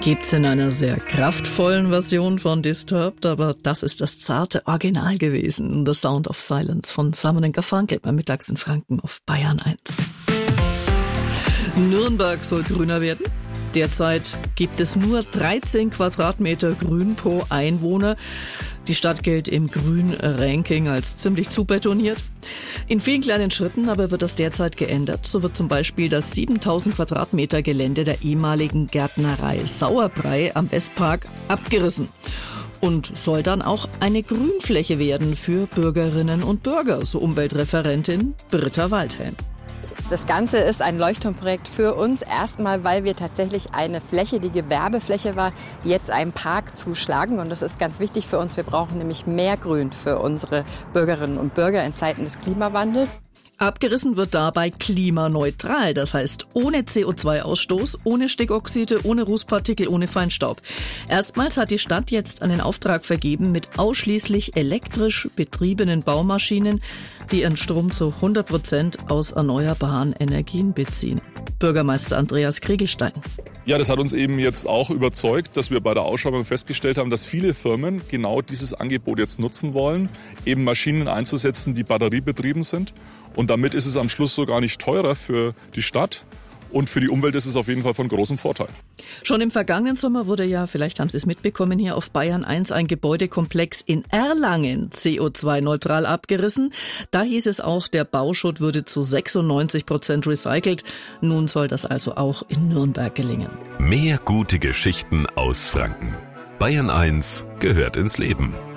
Gibt's in einer sehr kraftvollen Version von Disturbed, aber das ist das zarte Original gewesen. The Sound of Silence von Simon & Garfunkel beim Mittags in Franken auf Bayern 1. Nürnberg soll grüner werden. Derzeit gibt es nur 13 Quadratmeter Grün pro Einwohner. Die Stadt gilt im Grün-Ranking als ziemlich zubetoniert. In vielen kleinen Schritten aber wird das derzeit geändert. So wird zum Beispiel das 7000 Quadratmeter Gelände der ehemaligen Gärtnerei Sauerbrei am Westpark abgerissen. Und soll dann auch eine Grünfläche werden für Bürgerinnen und Bürger, so Umweltreferentin Britta Waldhelm. Das Ganze ist ein Leuchtturmprojekt für uns. Erstmal, weil wir tatsächlich eine Fläche, die Gewerbefläche war, jetzt einem Park zuschlagen. Und das ist ganz wichtig für uns. Wir brauchen nämlich mehr Grün für unsere Bürgerinnen und Bürger in Zeiten des Klimawandels. Abgerissen wird dabei klimaneutral, das heißt ohne CO2-Ausstoß, ohne Stickoxide, ohne Rußpartikel, ohne Feinstaub. Erstmals hat die Stadt jetzt einen Auftrag vergeben mit ausschließlich elektrisch betriebenen Baumaschinen, die ihren Strom zu 100% aus erneuerbaren Energien beziehen. Bürgermeister Andreas Kriegelstein. Ja, das hat uns eben jetzt auch überzeugt, dass wir bei der Ausschreibung festgestellt haben, dass viele Firmen genau dieses Angebot jetzt nutzen wollen, eben Maschinen einzusetzen, die batteriebetrieben sind. Und damit ist es am Schluss so gar nicht teurer für die Stadt. Und für die Umwelt ist es auf jeden Fall von großem Vorteil. Schon im vergangenen Sommer wurde ja, vielleicht haben Sie es mitbekommen, hier auf Bayern 1 ein Gebäudekomplex in Erlangen CO2-neutral abgerissen. Da hieß es auch, der Bauschutt würde zu 96% recycelt. Nun soll das also auch in Nürnberg gelingen. Mehr gute Geschichten aus Franken. Bayern 1 gehört ins Leben.